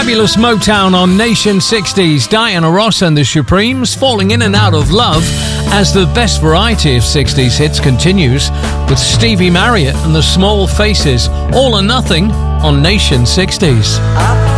Fabulous Motown on Nation 60s. Diana Ross and the Supremes falling in and out of love as the best variety of 60s hits continues with Stevie Marriott and the Small Faces. All or Nothing on Nation 60s.